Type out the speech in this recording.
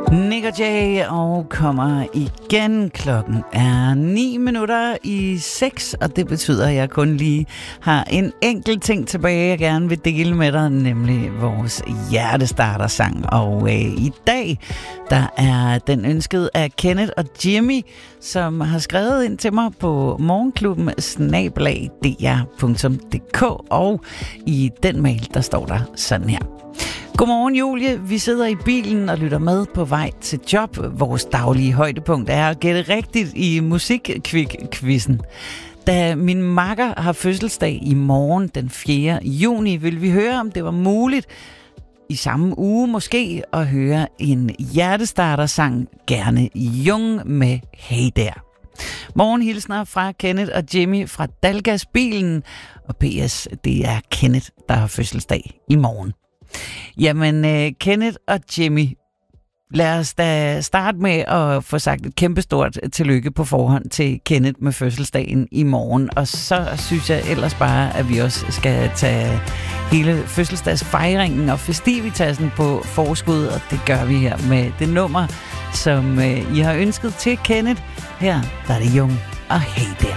Nick og Jay og kommer igen. Klokken er 6:09, og det betyder, at jeg kun lige har en enkelt ting tilbage, jeg gerne vil dele med dig, nemlig vores hjertestarter-sang. Og i dag, der er den ønsket af Kenneth og Jimmy, som har skrevet ind til mig på morgenklubben@dr.dk, og i den mail, der står der sådan her. Godmorgen, Julie. Vi sidder i bilen og lytter med på vej til job. Vores daglige højdepunkt er at gætte rigtigt i musikkvik-quizzen. Da min makker har fødselsdag i morgen den 4. juni, vil vi høre, om det var muligt i samme uge måske at høre en hjertestarter-sang, gerne Jung med Hey Der. Morgenhilsner fra Kenneth og Jimmy fra Dalgasbilen, og PS, det er Kenneth, der har fødselsdag i morgen. Jamen, Kenneth og Jimmy, lad os da starte med at få sagt et kæmpestort tillykke på forhånd til Kenneth med fødselsdagen i morgen. Og så synes jeg ellers bare, at vi også skal tage hele fødselsdagsfejringen og festivitassen på forskud, og det gør vi her med det nummer, som I har ønsket til Kenneth. Her der er det Jung og Hey Der.